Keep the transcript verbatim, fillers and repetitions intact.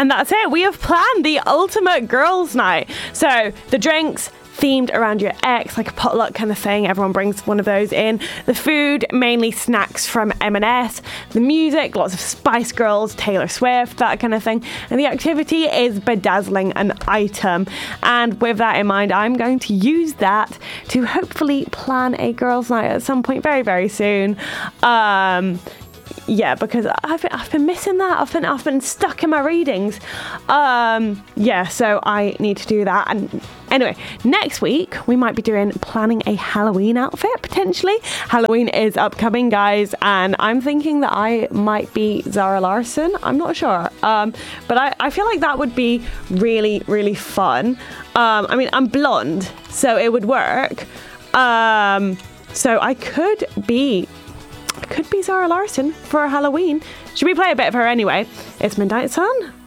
And that's it. We have planned the ultimate girls' night. So the drinks themed around your ex, like a potluck kind of thing. Everyone brings one of those in. The food, mainly snacks from M and S. The music, lots of Spice Girls, Taylor Swift, that kind of thing. And the activity is bedazzling an item. And with that in mind, I'm going to use that to hopefully plan a girls' night at some point very, very soon. Um... Yeah, because I've been, I've been missing that. I've been I've been stuck in my readings. Um, yeah, so I need to do that. And anyway, next week we might be doing planning a Halloween outfit potentially. Halloween is upcoming, guys, and I'm thinking that I might be Zara Larsson. I'm not sure, um, but I, I feel like that would be really really fun. Um, I mean, I'm blonde, so it would work. Um, so I could be. Could be Zara Larsson for Halloween. Should we play a bit of her anyway? It's Midnight Sun.